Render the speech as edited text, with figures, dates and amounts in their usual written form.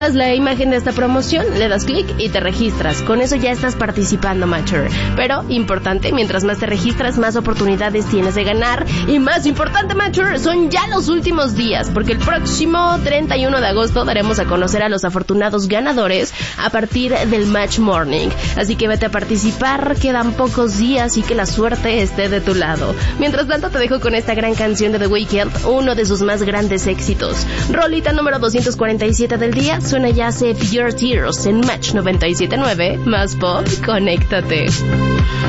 la imagen de esta promoción, le das clic y te registras. Con eso ya estás participando, Matcher. Pero, importante, mientras más te registras, más oportunidades tienes de ganar. Y más importante, Matcher, son ya los últimos días, porque el próximo 31 de agosto daremos a conocer a los afortunados ganadores a partir del Match Morning. Así que vete a participar, quedan pocos días y que la suerte esté de tu lado. Mientras tanto, te dejo con esta gran canción de The Weeknd, uno de sus más grandes éxitos. Rolita número 247 del día. Suena ya Save Your Tears en Match 97.9, más pop, conéctate.